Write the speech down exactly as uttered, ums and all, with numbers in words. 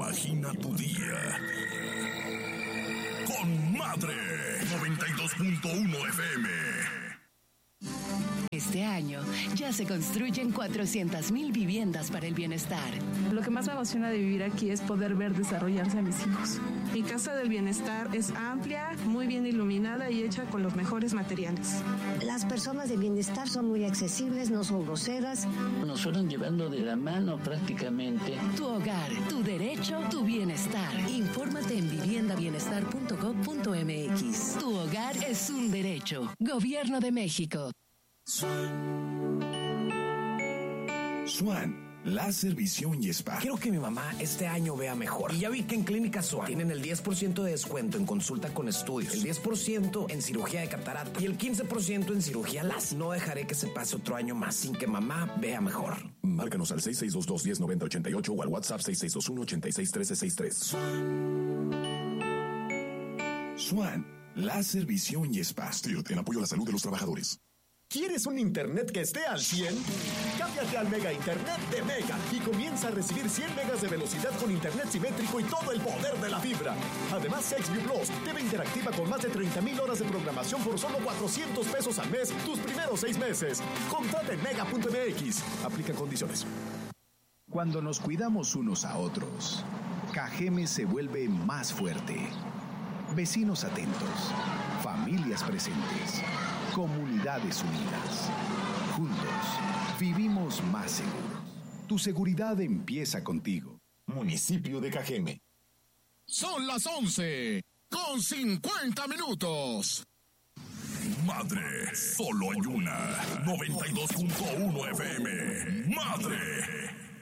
Imagina tu día con Madre noventa y dos punto uno F M. Este año ya se construyen cuatrocientas mil viviendas para el bienestar. Lo que más me emociona de vivir aquí es poder ver desarrollarse a mis hijos. Mi casa del bienestar es amplia, muy bien iluminada y hecha con los mejores materiales. Las personas de bienestar son muy accesibles, no son groseras. Nos fueron llevando de la mano prácticamente. Tu hogar, tu derecho, tu bienestar. Infórmate en vivienda bienestar punto gob punto eme equis. Tu hogar es un derecho. Gobierno de México. Swan. Swan, láser, visión y spa. Quiero que mi mamá este año vea mejor. Y ya vi que en Clínica Swan tienen el diez por ciento de descuento en consulta con estudios, el diez por ciento en cirugía de catarata y el quince por ciento en cirugía láser. No dejaré que se pase otro año más sin que mamá vea mejor. Márcanos al seis seis dos dos, uno cero nueve cero ocho ocho o al WhatsApp seis seis dos uno, ocho seis uno tres seis tres. Swan. Swan, láser, visión y spa. Stirt, en apoyo a la salud de los trabajadores. ¿Quieres un internet que esté al cien? Cámbiate al Mega Internet de Mega y comienza a recibir cien megas de velocidad con internet simétrico y todo el poder de la fibra. Además, XView Plus, T V interactiva con más de treinta mil horas de programación por solo cuatrocientos pesos al mes, tus primeros seis meses. Contrata en mega punto eme equis. Aplica condiciones. Cuando nos cuidamos unos a otros, Cajeme se vuelve más fuerte. Vecinos atentos, familias presentes, comunidades unidas. Juntos, vivimos más seguros. Tu seguridad empieza contigo. Municipio de Cajeme. Son las once con cincuenta minutos. Madre, solo hay una. noventa y dos punto uno F M. Madre.